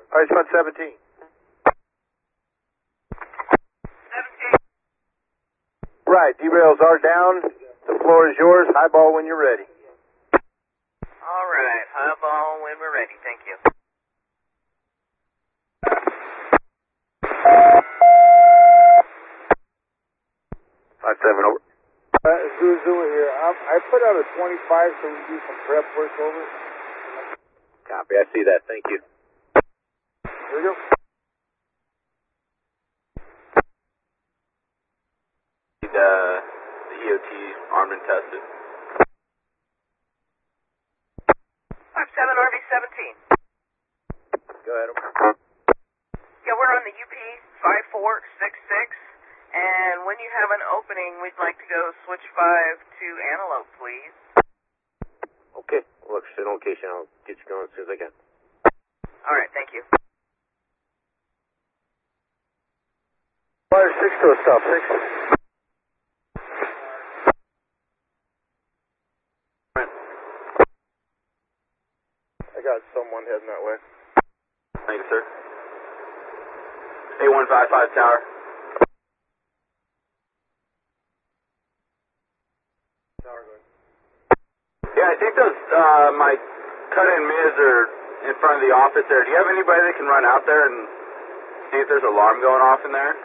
Alright, spot 17. 17. Right, derails are down. The floor is yours. High ball when you're ready. All right, high ball when we're ready. Thank you. 5-7 over. Zulu here. I put out a 25 so we can do some prep work over. Copy, I see that. Thank you. Here we go. The EOT armed and tested. 57 RV 17. Go ahead. Yeah, we're on the UP 5466, and when you have an opening, we'd like to go switch 5 to Antelope, please. Okay, look, sit on location. I'll get you going as soon as I can. All right, thank you. Fire 6 to a stop, 6. I got someone heading that way. Thank you, sir. 8155 tower. Tower going. Yeah, I think those, my cut-in mids are in front of the office there. Do you have anybody that can run out there and see if there's an alarm going off in there?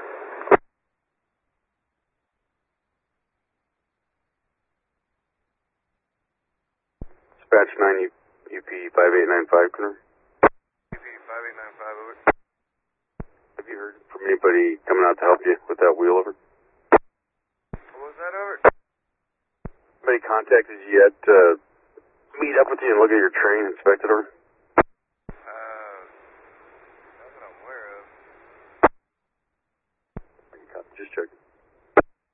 Dispatch 9 UP 5895, Connor. UP 5895 over. Have you heard from anybody coming out to help you with that wheel over? What was that over? Anybody contacted you yet to meet up with you and look at your train, inspect it over? Not that I'm aware of. Just checking.